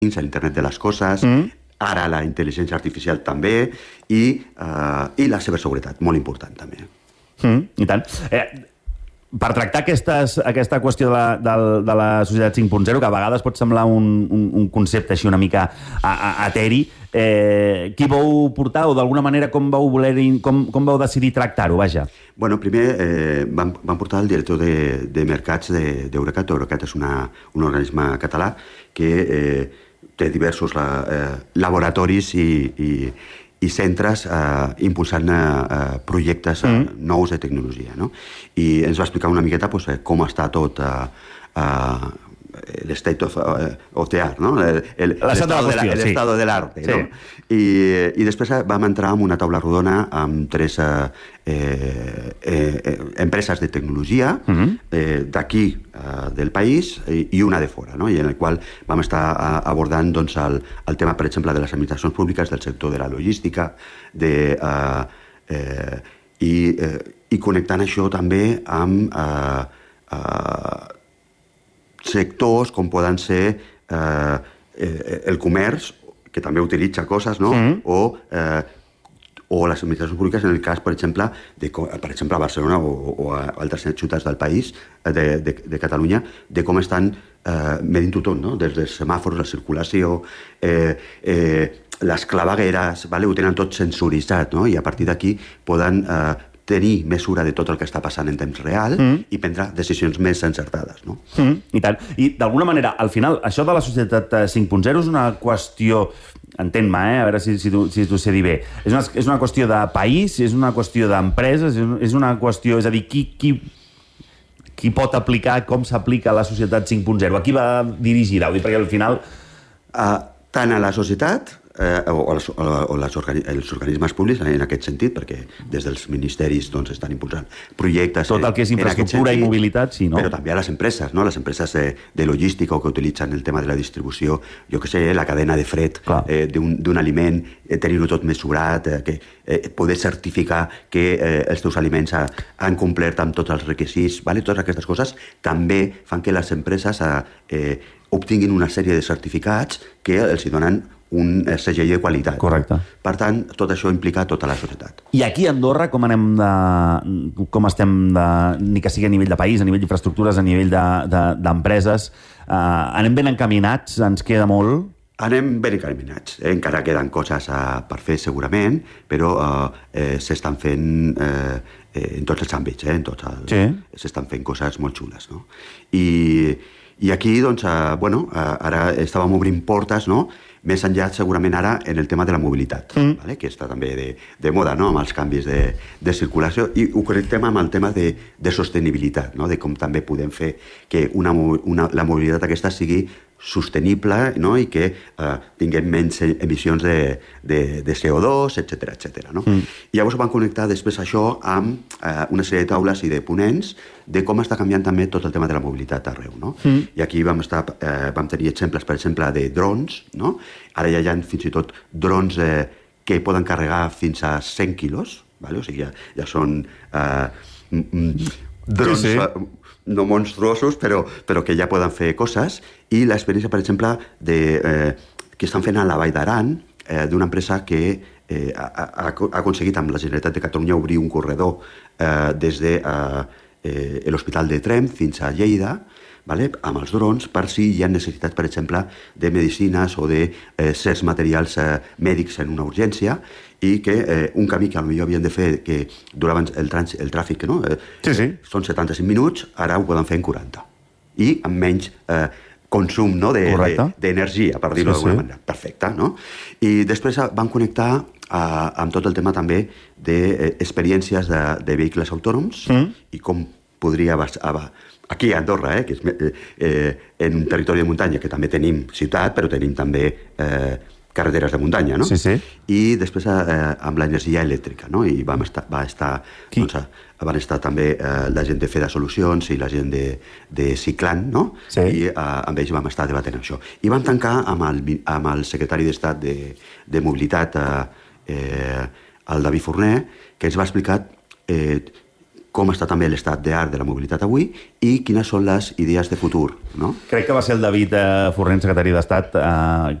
l'internet de les coses, ara la intel·ligència artificial també, i la ciberseguretat, molt important també. I tant. Per tractar aquesta qüestió de la societat 5.0, que a vegades pot semblar un concepte així una mica eteri, qui vau portar o d'alguna manera com vau decidir tractar-ho, vaja? Bueno, primer vam portar el director de mercats d'Eurecat. Eurecat és un organisme català que té diversos laboratoris i centres impulsant projectes nous de tecnologia, no? I ens va explicar una miqueta com està tot l'estate of the art, no? L'estado de l'arte, no? I després vam entrar en una taula rodona amb 3 empreses de tecnologia d'aquí del país i una de fora, no? I en el qual vam estar abordant el tema, per exemple, de les administracions públiques, del sector de la logística, i connectant això també amb sectors com poden ser el comerç, que també utilitza coses, no? O les administracions públiques, en el cas, per exemple, a Barcelona o a altres ciutats del país, de Catalunya, de com estan medint tot, no? Des dels semàfors, la circulació, les clavegueres, ho tenen tot sensoritzat, no? I a partir d'aquí poden tenir mesura de tot el que està passant en temps real i prendre decisions més encertades, no? I tant. I d'alguna manera, al final, això de la societat 5.0 és una qüestió, entén-me, a veure si t'ho sé dir bé, és una qüestió de país, és una qüestió d'empreses, és una qüestió, és a dir, qui pot aplicar, com s'aplica la societat 5.0? A qui va dirigida? Perquè al final... Tant a la societat o els organismes públics en aquest sentit, perquè des dels ministeris estan impulsant projectes... Tot el que és infraestructura i mobilitat, sí, no? Però també a les empreses, no? Les empreses de logística o que utilitzen el tema de la distribució, jo què sé, la cadena de fred d'un aliment, tenir-ho tot mesurat, poder certificar que els teus aliments han complert amb tots els requisits, totes aquestes coses també fan que les empreses obtinguin una sèrie de certificats que els donen un segell de qualitat. Correcte. Per tant, tot això implica tota la societat. I aquí a Andorra com estem, ni que sigui a nivell de país, a nivell d'infraestructures, a nivell d'empreses, anem ben encaminats? Ens queda molt? Anem ben encaminats. Encara queden coses per fer segurament, però s'estan fent en tots els àmbits, s'estan fent coses molt xules, no? I aquí, ara estàvem obrint portes, no? Més enllà, segurament, ara, en el tema de la mobilitat, que està també de moda, no?, amb els canvis de circulació, i ho connectem amb el tema de sostenibilitat, no?, de com també podem fer que la mobilitat aquesta sigui sostenible, no?, i que tinguem menys emissions de CO2, etc. No? I llavors van connectar després això amb una sèrie de taules i de ponents de com està canviant també tot el tema de la mobilitat arreu, no? I aquí vam tenir exemples, per exemple, de drons, no? Ara ja hi ha fins i tot drons que poden carregar fins a 100 quilos, o sigui, ja són drons no monstruosos, però que ja poden fer coses, i l'experiència, per exemple, que estan fent a la Vall d'Aran, d'una empresa que ha aconseguit amb la Generalitat de Catalunya obrir un corredor des de l'Hospital de Tremp fins a Lleida, amb els drons, per si hi ha necessitat, per exemple, de medicines o de certs materials mèdics en una urgència, i que un camí que potser havien de fer, que durava el tràfic, no? Són 75 minuts, ara ho poden fer en 40. I amb menys consum d'energia, per dir-ho d'alguna manera. Perfecte, no? I després van connectar amb tot el tema també d'experiències de vehicles autònoms i com podria... Aquí a Andorra, que és en un territori de muntanya, que també tenim ciutat, però tenim també carreteres de muntanya, no? I després amb l'energia elèctrica, no? I van estar també la gent de Feda Solucions i la gent de Ciclan, no? I amb ells vam estar debatent això. I vam tancar amb el secretari d'Estat de Mobilitat, el David Forner, que ens va explicar com està també l'estat d'art de la mobilitat avui i quines són les idees de futur, no? Crec que va ser el David Forment, secretari d'Estat,